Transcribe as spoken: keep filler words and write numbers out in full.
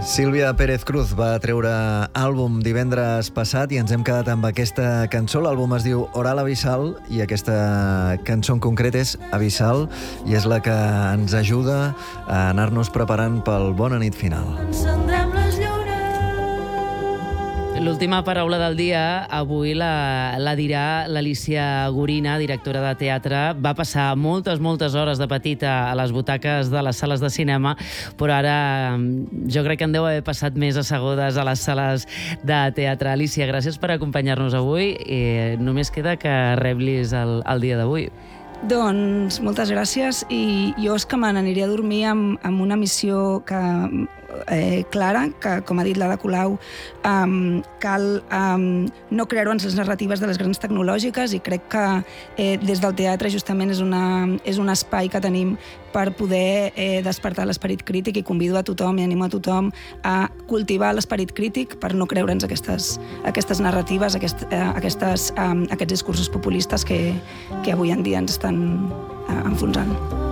Sílvia Pérez Cruz va treure àlbum divendres passat i ens hem quedat amb aquesta cançó. L'àlbum es diu Oral Abissal i aquesta cançó en concret és Abissal i és la que ens ajuda a anar-nos preparant pel Bona nit final. Encendrem les llures. L'última paraula del dia avui la, la dirà l'Alícia Gorina, directora de teatre. Va passar moltes, moltes hores de petita a les butaques de les sales de cinema, però ara jo crec que en deu haver passat més assegudes a les sales de teatre. Alícia, gràcies per acompanyar-nos avui i només queda que reblis el, el dia d'avui. Doncs moltes gràcies i jo és que me n'aniré a dormir amb, amb una missió que, eh, clara, que com ha dit l'Ada Colau, um, cal um, no creure en les narratives de les grans tecnològiques i crec que eh, des del teatre justament és, una, és un espai que tenim per poder eh, despertar l'esperit crític i convido a tothom i animo a tothom a cultivar l'esperit crític per no creure'ns aquestes, aquestes narratives, aquest, eh, aquestes, um, aquests discursos populistes que, que avui en dia ens estan eh, enfonsant.